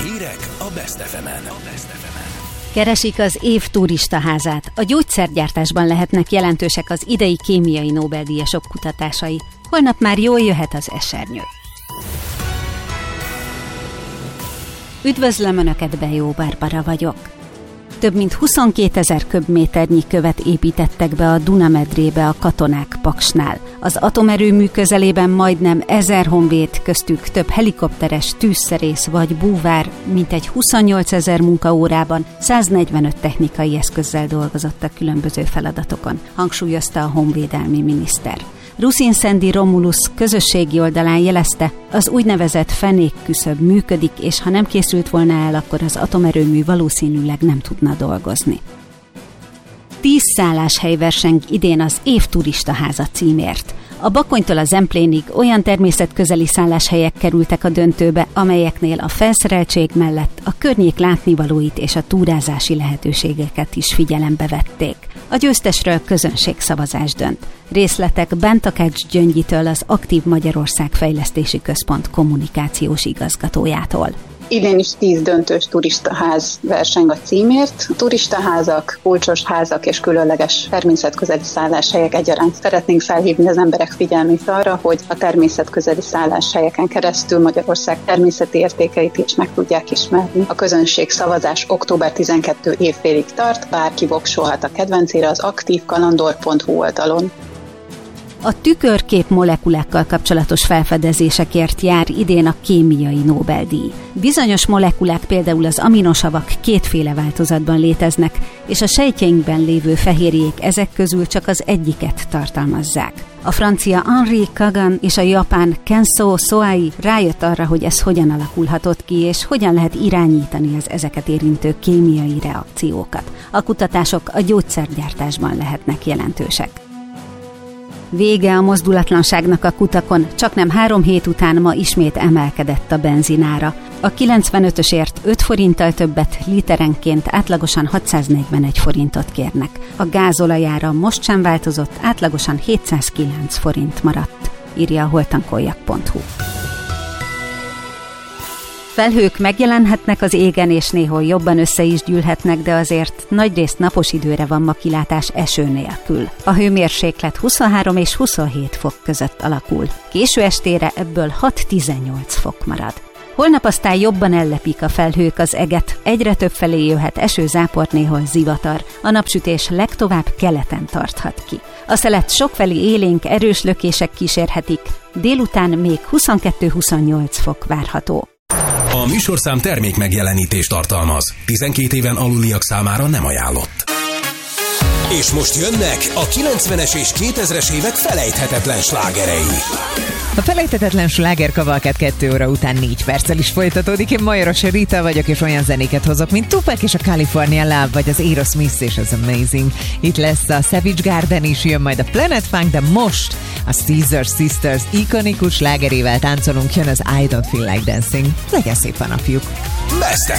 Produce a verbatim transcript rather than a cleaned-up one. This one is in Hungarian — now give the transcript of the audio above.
Hírek a Best ef emen. Keresik az év turistaházát. A gyógyszergyártásban lehetnek jelentősek az idei kémiai Nobel-díjasok kutatásai. Holnap már jól jöhet az esernyő. Üdvözlöm Önöket, Bejó Barbara vagyok. Több mint huszonkétezer köbméternyi követ építettek be a Duna-medrébe a katonák Paksnál. Az atomerőmű közelében majdnem ezer honvéd, köztük több helikopteres, tűzszerész vagy búvár, mintegy huszonnyolcezer munkaórában száznegyvenöt technikai eszközzel dolgozott a különböző feladatokon, hangsúlyozta a honvédelmi miniszter. Rusin Szendi Romulus közösségi oldalán jelezte, az úgynevezett fenékküszöb működik, és ha nem készült volna el, akkor az atomerőmű valószínűleg nem tudna dolgozni. Tíz szálláshely verseng idén az év turistaháza címért. A Bakonytól a Zemplénig olyan természetközeli szálláshelyek kerültek a döntőbe, amelyeknél a felszereltség mellett a környék látnivalóit és a túrázási lehetőségeket is figyelembe vették. A győztesről közönségszavazás dönt. Részletek Bentakács Gyöngyitől, az Aktív Magyarország Fejlesztési Központ kommunikációs igazgatójától. Idén is tíz döntős turistaház verseng a címért. A turistaházak, kulcsos házak és különleges természetközeli szálláshelyek egyaránt. Szeretnénk felhívni az emberek figyelmét arra, hogy a természetközeli szálláshelyeken keresztül Magyarország természeti értékeit is meg tudják ismerni. A közönség szavazás október tizenkettedike évfélig tart, bárki voksolhat a kedvencére az aktív kalandor pont hu oldalon. A tükörkép molekulákkal kapcsolatos felfedezésekért jár idén a kémiai Nobel-díj. Bizonyos molekulák, például az aminosavak kétféle változatban léteznek, és a sejtjeinkben lévő fehérjék ezek közül csak az egyiket tartalmazzák. A francia Henri Kagan és a japán Kenzo Soai rájött arra, hogy ez hogyan alakulhatott ki, és hogyan lehet irányítani az ezeket érintő kémiai reakciókat. A kutatások a gyógyszergyártásban lehetnek jelentősek. Vége a mozdulatlanságnak a kutakon, csaknem három hét után ma ismét emelkedett a benzinára. A kilencvenötösért öt forinttal többet, literenként átlagosan hatszáznegyvenegy forintot kérnek. A gázolajára most sem változott, átlagosan hétszázkilenc forint maradt, írja a holtankoljak pont hu. Felhők megjelenhetnek az égen, és néhol jobban össze is gyűlhetnek, de azért nagyrészt napos időre van ma kilátás eső nélkül. A hőmérséklet huszonhárom és huszonhét fok között alakul. Késő estére ebből hat-tizennyolc fok marad. Holnap aztán jobban ellepik a felhők az eget, egyre több felé jöhet eső, zápor, néhol zivatar. A napsütés legtovább keleten tarthat ki. A szelet sokfelé élénk, erős lökések kísérhetik, délután még huszonkettő-huszonnyolc fok várható. A műsorszám termék megjelenítést tartalmaz. tizenkét éven aluliak számára nem ajánlott. És most jönnek a kilencvenes és kétezres évek felejthetetlen slágerei. A felejthetetlen slágerkavalkád kettő óra után négy perccel is folytatódik. Én Majoros Rita vagyok, és olyan zenéket hozok, mint Tupac és a California Love, vagy az Aerosmith és az Amazing. Itt lesz a Savage Garden is, jön majd a Planet Funk, de most a Scissor Sisters ikonikus slágerével táncolunk, jön az I Don't Feel Like Dancing. Legyen szép a napjuk! Best